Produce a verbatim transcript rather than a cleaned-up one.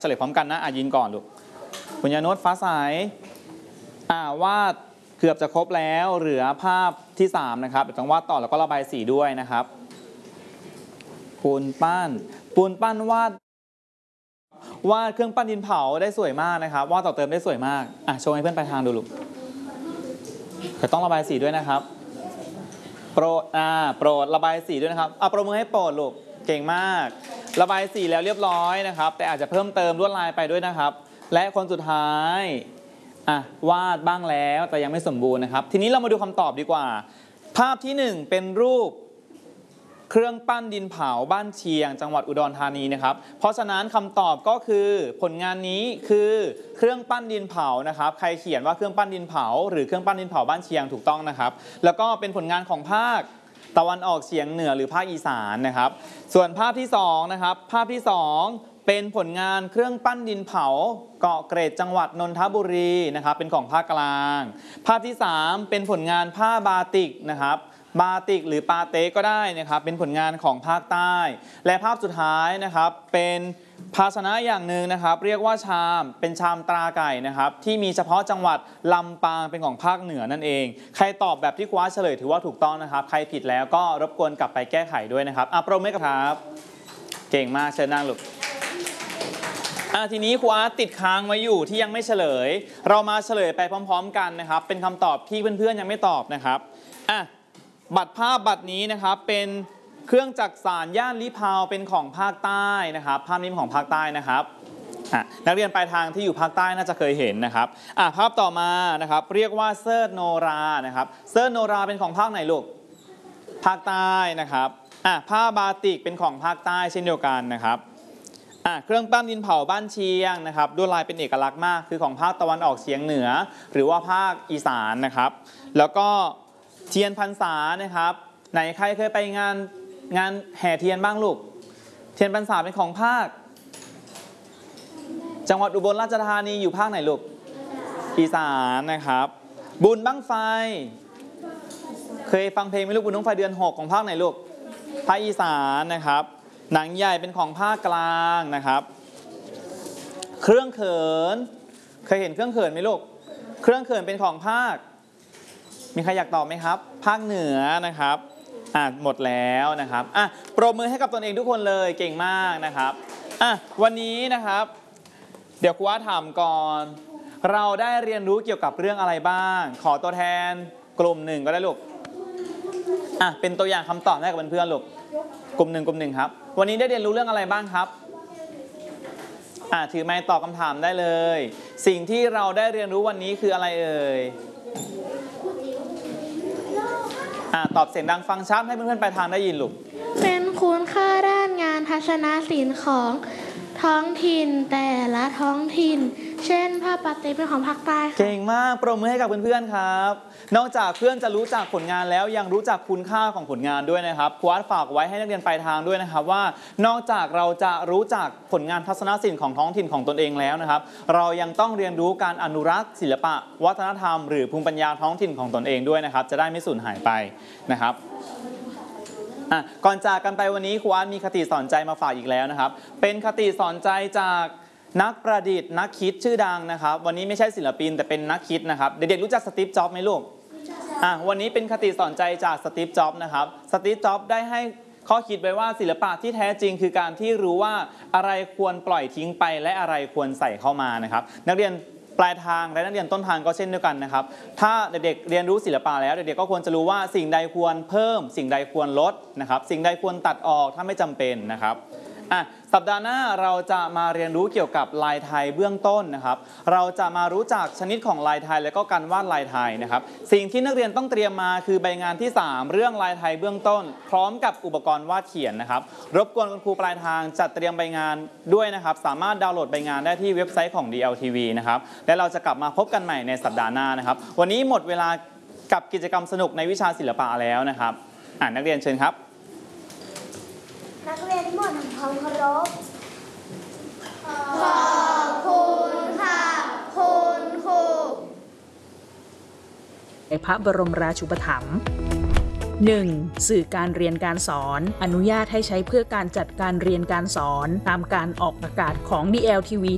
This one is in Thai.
เฉลยพร้อมกันนะอ่ะยินก่อนลูกคุณยานุชฟ้าใสอ่าวาดเกือบจะครบแล้วเหลือภาพที่สามนะครับเดี๋ยวต้องวาดต่อแล้วก็ระบายสีด้วยนะครับปูนปั้นปูนปั้นวาดวาดเครื่องปั้นดินเผาได้สวยมากนะครับวาดต่อเติมได้สวยมากอ่ะโชว์ให้เพื่อนไปทางดูลูกแต่ต้องระบายสีด้วยนะครับโปรดอ่าโปรดระบายสีด้วยนะครับอ่ะปรบมือให้โปรดลูกเก่งมากระบายสีแล้วเรียบร้อยนะครับแต่อาจจะเพิ่มเติมลวดลายไปด้วยนะครับและคนสุดท้ายอ่ะวาดบ้างแล้วแต่ยังไม่สมบูรณ์นะครับทีนี้เรามาดูคำตอบดีกว่าภาพที่หนึ่งเป็นรูปเครื่องปั้นดินเผาบ้านเชียงจังหวัดอุดรธานีนะครับเพราะฉะนั้นคำตอบก็คือผลงานนี้คือเครื่องปั้นดินเผานะครับใครเขียนว่าเครื่องปั้นดินเผาหรือเครื่องปั้นดินเผาบ้านเชียงถูกต้องนะครับแล้วก็เป็นผลงานของภาคตะวันออกเฉียงเหนือหรือภาคอีสานนะครับส่วนภาพที่สองนะครับภาพที่สองเป็นผลงานเครื่องปั้นดินเผาเกาะเกร็ดจังหวัดนนทบุรีนะครับเป็นของภาคกลางภาพที่สามเป็นผลงานผ้าบาติกนะครับบาติกหรือปาเต้ก็ได้นะครับเป็นผลงานของภาคใต้และภาพสุดท้ายนะครับเป็นภาชนะอย่างหนึ่งนะครับเรียกว่าชามเป็นชามตราไก่นะครับที่มีเฉพาะจังหวัดลำปางเป็นของภาคเหนือนั่นเองใครตอบแบบที่คว้าเฉลยถือว่าถูกต้องนะครับใครผิดแล้วก็รบกวนกลับไปแก้ไขด้วยนะครับอ่ะโปรเมกครับเก่งมากเชิญนั่งลูกอ่ะทีนี้คว้าติดค้างไว้อยู่ที่ยังไม่เฉลยเรามาเฉลยไปพร้อมๆกันนะครับเป็นคำตอบที่เพื่อนๆยังไม่ตอบนะครับอ่ะบัตรภาพบัตรนี้นะครับเป็นเครื่องจักสานย่านลิพาวเป็นของภาคใต้นะครับภาพนี้เป็นของภาคใต้นะครับนักเรียนปลายทางที่อยู่ภาคใต้น่าจะเคยเห็นนะครับอ่ะภาพต่อมานะครับเรียกว่าเซิร์ชโนรานะครับเซิร์ชโนราเป็นของภาคไหนลูกภาคใต้นะครับอ่ะผ้าบาติกเป็นของภาคใต้เช่นเดียวกันนะครับอ่ะเครื่องปั้นดินเผาบ้านเชียงนะครับลวดลายเป็นเอกลักษณ์มากคือของภาคตะวันออกเฉียงเหนือหรือว่าภาคอีสานนะครับแล้วก็เทียนพรรษานะครับไหนใครเคยไปงานงานแห่เทียนบ้างลูกเทียนพรรษาเป็นของภาคจังหวัดอุบลราชธานีอยู่ภาคไหนลูกอีสานนะครับบุญบั้งไฟเคยฟังเพลงไหมลูกบุญบั้งไฟเดือนหกของภาคไหนลูกภาคอีสานนะครับหนังใหญ่เป็นของภาคกลางนะครับเครื่องเขินเคยเห็นเครื่องเขินไหมลูกเครื่องเขินเป็นของภาคมีใครอยากตอบไหมครับภาคเหนือนะครับอ่ะหมดแล้วนะครับอ่ะปรบมือให้กับตนเองทุกคนเลยเก่งมากนะครับอ่ะวันนี้นะครับเดี๋ยวครูว่าถามก่อนเราได้เรียนรู้เกี่ยวกับเรื่องอะไรบ้างขอตัวแทนกลุ่มหนึ่งก็ได้ลูกอ่ะเป็นตัวอย่างคำตอบให้กับเพื่อนๆลูกกลุ่มหนึ่งกลุ่มหนึ่งครับวันนี้ได้เรียนรู้เรื่องอะไรบ้างครับอ่ะถือไมค์ตอบคำถามได้เลยสิ่งที่เราได้เรียนรู้วันนี้คืออะไรเอ่ยอ่ะตอบเสียงดังฟังชัดให้เพื่อนๆปลายทางได้ยินลูกเป็นคุณค่าด้านงานทัศนศิลป์ของท้องถิ่นแต่ละท้องถิ่นเช่นผ้าปาเต้เป็นของภาคใต้เก่งมากปรบมือให้กับเพื่อนๆครับนอกจากเพื่อนจะรู้จักผลงานแล้วยังรู้จักคุณค่าของผลงานด้วยนะครับครูอาร์ตฝากไว้ให้นักเรียนปลายทางด้วยนะครับว่านอกจากเราจะรู้จักผลงานทัศนศิลป์ของท้องถิ่นของตนเองแล้วนะครับเรายังต้องเรียนรู้การอนุรักษ์ศิลปะวัฒนธรรมหรือภูมิปัญญาท้องถิ่นของตนเองด้วยนะครับจะได้ไม่สูญหายไปนะครับก่อนจากกันไปวันนี้ครูอาร์ตมีคติสอนใจมาฝากอีกแล้วนะครับเป็นคติสอนใจจากนักประดิษฐ์นักคิดชื่อดังนะครับวันนี้ไม่ใช่ศิลปินแต่เป็นนักคิดนะครับเด็กๆรู้จักสตีฟจ็อบส์ไหมลูกอ่ะวันนี้เป็นคติสอนใจจากสตีฟจ็อบส์นะครับสตีฟจ็อบส์ได้ให้ข้อคิดไว้ว่าศิลปะที่แท้จริงคือการที่รู้ว่าอะไรควรปล่อยทิ้งไปและอะไรควรใส่เข้ามานะครับนักเรียนปลายทางและนักเรียนต้นทางก็เช่นเดียวกันนะครับถ้าเด็กๆเรียนรู้ศิลปะแล้วเด็กๆก็ควรจะรู้ว่าสิ่งใดควรเพิ่มสิ่งใดควรลดนะครับสิ่งใดควรตัดออกถ้าไม่จำเป็นนะครับอ่ะสัปดาห์หน้าเราจะมาเรียนรู้เกี่ยวกับลายไทยเบื้องต้นนะครับเราจะมารู้จักชนิดของลายไทยและก็การวาดลายไทยนะครับสิ่งที่นักเรียนต้องเตรียมมาคือใบงานที่สามเรื่องลายไทยเบื้องต้นพร้อมกับอุปกรณ์วาดเขียนนะครับรบกวนคุณครูปลายทางจัดเตรียมใบงานด้วยนะครับสามารถดาวน์โหลดใบงานได้ที่เว็บไซต์ของ ดี แอล ที วี นะครับและเราจะกลับมาพบกันใหม่ในสัปดาห์หน้านะครับวันนี้หมดเวลากับกิจกรรมสนุกในวิชาศิลปะแล้วนะครับอ่านักเรียนเชิญครับนักเรียนที่หมดทำความเคารพขอบคุณค่ะคุณครูในพระบรมราชูปถัมภ์ หนึ่ง. สื่อการเรียนการสอนอนุญาตให้ใช้เพื่อการจัดการเรียนการสอนตามการออกอากาศของ ดี แอล ที วี